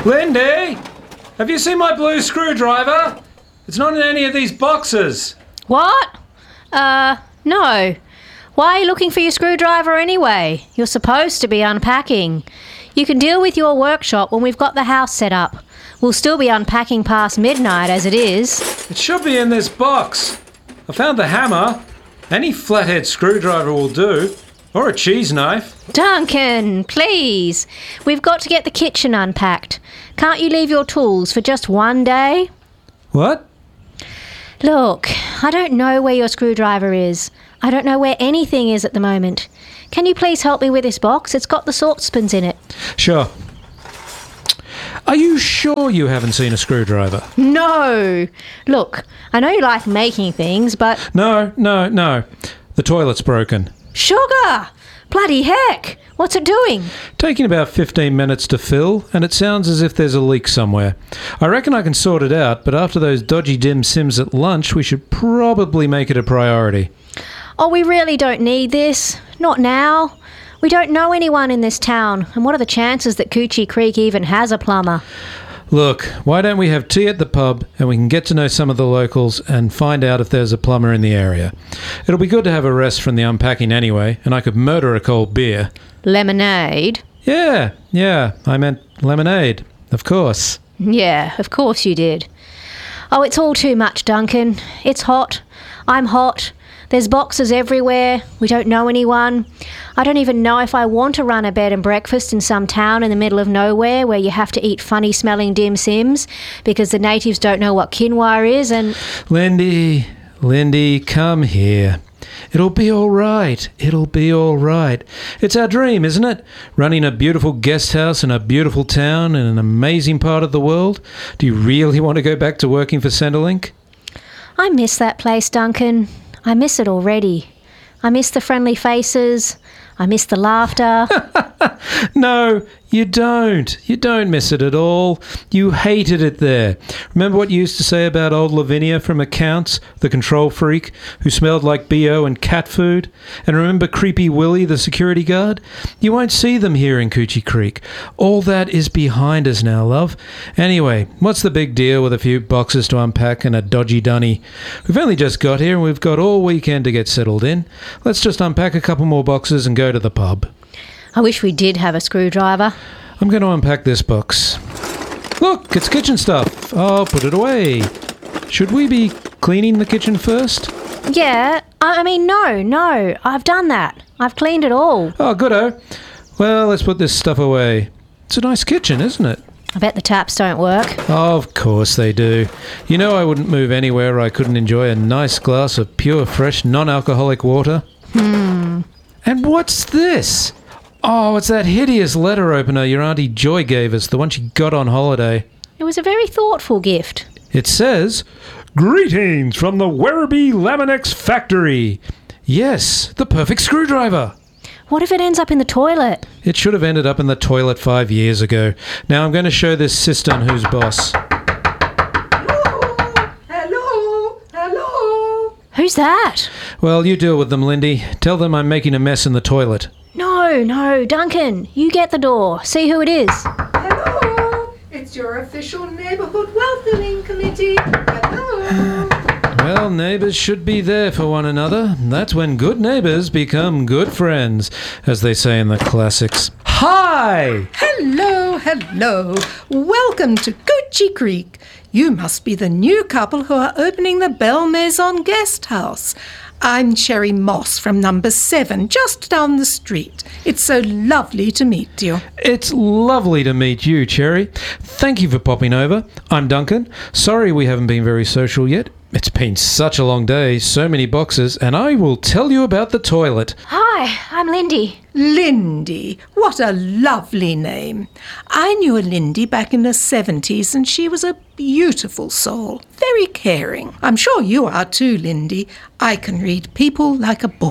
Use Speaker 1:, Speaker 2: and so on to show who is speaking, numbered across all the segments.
Speaker 1: Lindy! Have you seen my blue screwdriver? It's not in any of these boxes.
Speaker 2: What? No. Why are you looking for your screwdriver anyway? You're supposed to be unpacking. You can deal with your workshop when we've got the house set up. We'll still be unpacking past midnight as it is.
Speaker 1: It should be in this box. I found the hammer. Any flathead screwdriver will do. Or a cheese knife.
Speaker 2: Duncan, please. We've got to get the kitchen unpacked. Can't you leave your tools for just one day?
Speaker 1: What?
Speaker 2: Look, I don't know where your screwdriver is. I don't know where anything is at the moment. Can you please help me with this box? It's got the saucepans in it.
Speaker 1: Sure. Are you sure you haven't seen a screwdriver?
Speaker 2: No. Look, I know you like making things, but...
Speaker 1: No. The toilet's broken.
Speaker 2: Sugar! Bloody heck! What's it doing?
Speaker 1: Taking about 15 minutes to fill, and it sounds as if there's a leak somewhere. I reckon I can sort it out, but after those dodgy dim sims at lunch, we should probably make it a priority.
Speaker 2: Oh, we really don't need this. Not now. We don't know anyone in this town, and what are the chances that Coochie Creek even has a plumber?
Speaker 1: Look, why don't we have tea at the pub and we can get to know some of the locals and find out if there's a plumber in the area. It'll be good to have a rest from the unpacking anyway, and I could murder a cold beer.
Speaker 2: Lemonade?
Speaker 1: Yeah, I meant lemonade, of course.
Speaker 2: Yeah, of course you did. Oh, it's all too much, Duncan. It's hot. I'm hot. There's boxes everywhere. We don't know anyone. I don't even know if I want to run a bed and breakfast in some town in the middle of nowhere where you have to eat funny-smelling dim sims because the natives don't know what quinoa is and...
Speaker 1: Lindy, come here. It'll be all right. It's our dream, isn't it? Running a beautiful guest house in a beautiful town in an amazing part of the world. Do you really want to go back to working for Centrelink?
Speaker 2: I miss that place, Duncan. I miss it already. I miss the friendly faces. I miss the laughter.
Speaker 1: No, you don't. You don't miss it at all. You hated it there. Remember what you used to say about old Lavinia from Accounts, the control freak, who smelled like BO and cat food? And remember Creepy Willie, the security guard? You won't see them here in Coochie Creek. All that is behind us now, love. Anyway, what's the big deal with a few boxes to unpack and a dodgy dunny? We've only just got here and we've got all weekend to get settled in. Let's just unpack a couple more boxes and go to the pub.
Speaker 2: I wish we did have a screwdriver.
Speaker 1: I'm going to unpack this box. Look, it's kitchen stuff. I'll put it away. Should we be cleaning the kitchen first?
Speaker 2: Yeah, I mean, no. I've done that. I've cleaned it all.
Speaker 1: Oh, good-o. Well, let's put this stuff away. It's a nice kitchen, isn't it?
Speaker 2: I bet the taps don't work.
Speaker 1: Of course they do. You know I wouldn't move anywhere I couldn't enjoy a nice glass of pure, fresh, non-alcoholic water. And what's this? Oh, it's that hideous letter opener your Auntie Joy gave us, the one she got on holiday.
Speaker 2: It was a very thoughtful gift.
Speaker 1: It says, "Greetings from the Werribee Laminex factory." Yes, the perfect screwdriver.
Speaker 2: What if it ends up in the toilet?
Speaker 1: It should have ended up in the toilet 5 years ago. Now I'm going to show this cistern who's boss.
Speaker 3: Hello.
Speaker 2: Who's that?
Speaker 1: Well, you deal with them, Lindy. Tell them I'm making a mess in the toilet.
Speaker 2: No, Duncan. You get the door. See who it is.
Speaker 3: Hello. It's your official neighbourhood welcoming committee. Hello.
Speaker 1: Well, neighbours should be there for one another. That's when good neighbours become good friends, as they say in the classics. Hi!
Speaker 3: Hello. Welcome to Coochie Creek. You must be the new couple who are opening the Belle Maison guest house. I'm Sherry Moss from number 7, just down the street. It's so lovely to meet you.
Speaker 1: It's lovely to meet you, Cherry. Thank you for popping over. I'm Duncan. Sorry we haven't been very social yet. It's been such a long day, so many boxes, and I will tell you about the toilet.
Speaker 2: Hi, I'm Lindy.
Speaker 3: Lindy, what a lovely name. I knew a Lindy back in the 70s and she was a beautiful soul, very caring. I'm sure you are too, Lindy. I can read people like a book.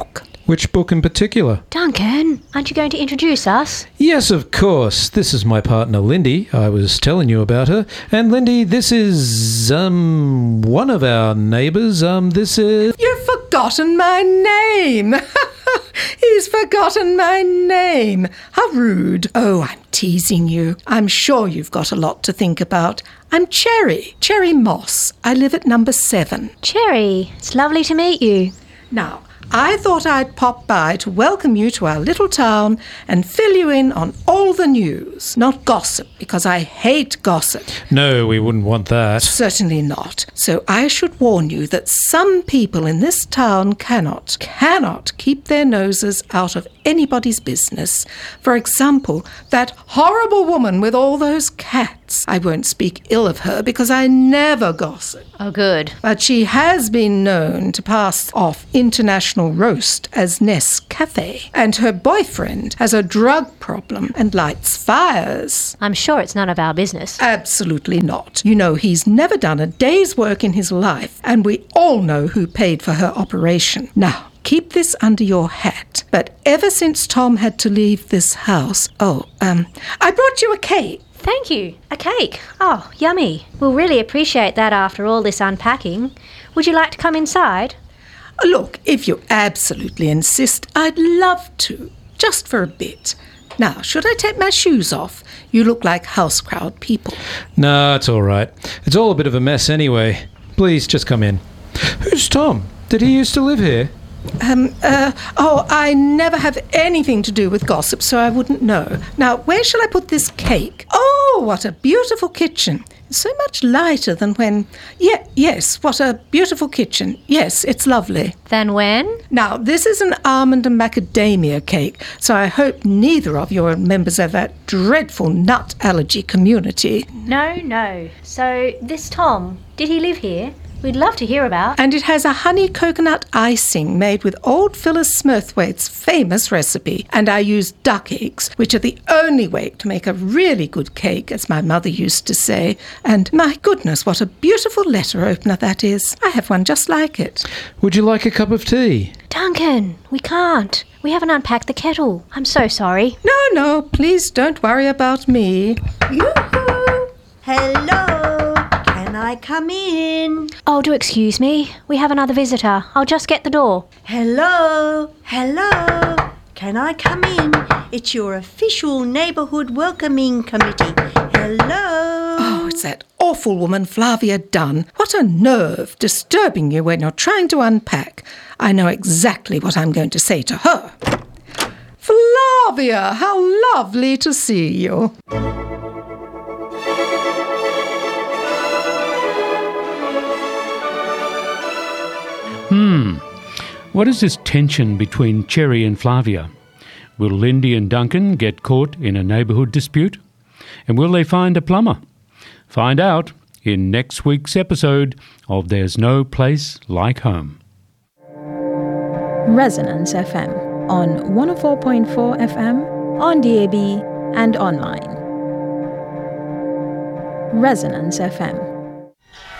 Speaker 1: Which book in particular?
Speaker 2: Duncan, aren't you going to introduce us?
Speaker 1: Yes, of course. This is my partner, Lindy. I was telling you about her. And Lindy, this is, one of our neighbours. This is...
Speaker 3: You've forgotten my name. He's forgotten my name. How rude. Oh, I'm teasing you. I'm sure you've got a lot to think about. I'm Cherry Moss. I live at number 7.
Speaker 2: Cherry, it's lovely to meet you.
Speaker 3: Now, I thought I'd pop by to welcome you to our little town and fill you in on all the news. Not gossip, because I hate gossip.
Speaker 1: No, we wouldn't want that.
Speaker 3: Certainly not. So I should warn you that some people in this town cannot keep their noses out of anybody's business. For example, that horrible woman with all those cats. I won't speak ill of her because I never gossip.
Speaker 2: Oh, good.
Speaker 3: But she has been known to pass off International Roast as Nescafe. And her boyfriend has a drug problem and lights fires.
Speaker 2: I'm sure it's none of our business.
Speaker 3: Absolutely not. You know, he's never done a day's work in his life, and we all know who paid for her operation. Now, keep this under your hat. But ever since Tom had to leave this house... I brought you a cake.
Speaker 2: Thank you. A cake. Oh, yummy. We'll really appreciate that after all this unpacking. Would you like to come inside?
Speaker 3: Look, if you absolutely insist, I'd love to. Just for a bit. Now, should I take my shoes off? You look like house crowd people.
Speaker 1: No, it's all right. It's all a bit of a mess anyway. Please, just come in. Who's Tom? Did he used to live here?
Speaker 3: I never have anything to do with gossip, so I wouldn't know. Now, where shall I put this cake? Oh, what a beautiful kitchen. It's so much lighter than when... Yes, what a beautiful kitchen. Yes, it's lovely.
Speaker 2: Than when?
Speaker 3: Now, this is an almond and macadamia cake, so I hope neither of you are members of that dreadful nut allergy community.
Speaker 2: No. So, this Tom, did he live here? We'd love to hear about.
Speaker 3: And it has a honey coconut icing made with old Phyllis Smurthwaite's famous recipe. And I use duck eggs, which are the only way to make a really good cake, as my mother used to say. And my goodness, what a beautiful letter opener that is. I have one just like it.
Speaker 1: Would you like a cup of tea?
Speaker 2: Duncan, we can't. We haven't unpacked the kettle. I'm so sorry.
Speaker 3: No, please don't worry about me.
Speaker 4: Yoo-hoo! Hello! Can I come in?
Speaker 2: Oh, do excuse me. We have another visitor. I'll just get the door.
Speaker 4: Hello? Can I come in? It's your official neighbourhood welcoming committee. Hello?
Speaker 3: Oh, it's that awful woman Flavia Dunn. What a nerve, disturbing you when you're trying to unpack. I know exactly what I'm going to say to her. Flavia, how lovely to see you.
Speaker 5: What is this tension between Cherry and Flavia? Will Lindy and Duncan get caught in a neighbourhood dispute? And will they find a plumber? Find out in next week's episode of There's No Place Like Home.
Speaker 6: Resonance FM on 104.4 FM, on DAB and online. Resonance FM.